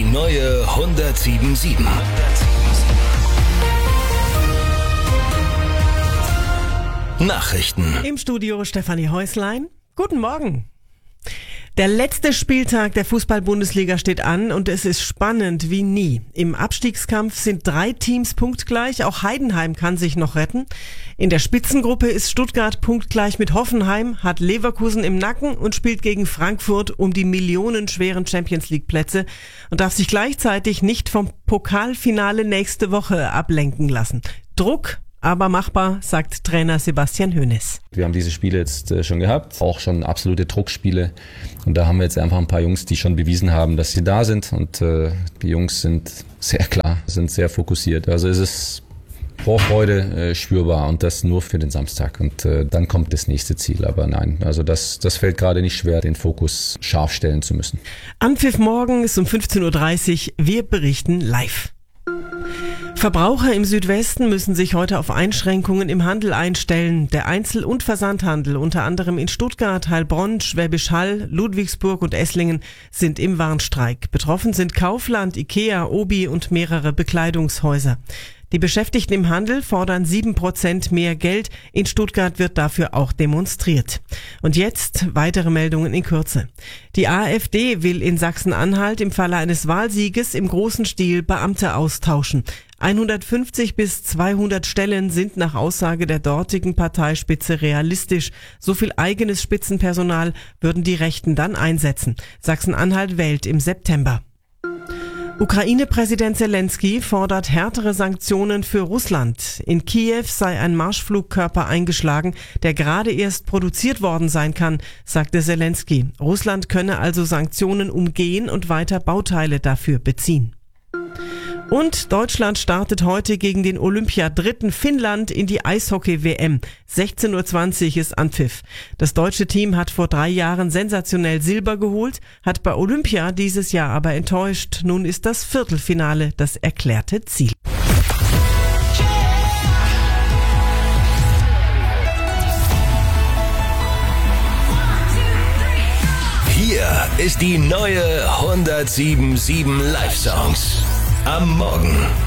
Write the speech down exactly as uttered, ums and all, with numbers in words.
neue hundertsieben Komma sieben. Nachrichten. Im Studio Stefanie Häuslein. Guten Morgen. Der letzte Spieltag der Fußball-Bundesliga steht an und es ist spannend wie nie. Im Abstiegskampf sind drei Teams punktgleich, auch Heidenheim kann sich noch retten. In der Spitzengruppe ist Stuttgart punktgleich mit Hoffenheim, hat Leverkusen im Nacken und spielt gegen Frankfurt um die millionenschweren Champions-League-Plätze und darf sich gleichzeitig nicht vom Pokalfinale nächste Woche ablenken lassen. Druck, aber machbar, sagt Trainer Sebastian Hoeneß. Wir haben diese Spiele jetzt äh, schon gehabt, auch schon absolute Druckspiele. Und da haben wir jetzt einfach ein paar Jungs, die schon bewiesen haben, dass sie da sind. Und äh, die Jungs sind sehr klar, sind sehr fokussiert. Also es ist Vorfreude äh, spürbar und das nur für den Samstag. Und äh, dann kommt das nächste Ziel. Aber nein, also das, das fällt gerade nicht schwer, den Fokus scharf stellen zu müssen. Anpfiff morgen ist um fünfzehn Uhr dreißig. Wir berichten live. Verbraucher im Südwesten müssen sich heute auf Einschränkungen im Handel einstellen. Der Einzel- und Versandhandel, unter anderem in Stuttgart, Heilbronn, Schwäbisch Hall, Ludwigsburg und Esslingen, sind im Warnstreik. Betroffen sind Kaufland, Ikea, Obi und mehrere Bekleidungshäuser. Die Beschäftigten im Handel fordern sieben Prozent mehr Geld. In Stuttgart wird dafür auch demonstriert. Und jetzt weitere Meldungen in Kürze. Die AfD will in Sachsen-Anhalt im Falle eines Wahlsieges im großen Stil Beamte austauschen. hundertfünfzig bis zweihundert Stellen sind nach Aussage der dortigen Parteispitze realistisch. So viel eigenes Spitzenpersonal würden die Rechten dann einsetzen. Sachsen-Anhalt wählt im September. Ukraine-Präsident Zelensky fordert härtere Sanktionen für Russland. In Kiew sei ein Marschflugkörper eingeschlagen, der gerade erst produziert worden sein kann, sagte Zelensky. Russland könne also Sanktionen umgehen und weiter Bauteile dafür beziehen. Und Deutschland startet heute gegen den Olympiadritten Finnland in die Eishockey-W M. sechzehn Uhr zwanzig ist Anpfiff. Das deutsche Team hat vor drei Jahren sensationell Silber geholt, hat bei Olympia dieses Jahr aber enttäuscht. Nun ist das Viertelfinale das erklärte Ziel. Hier ist die neue hundertsieben Komma sieben Live-Songs. Am Morgen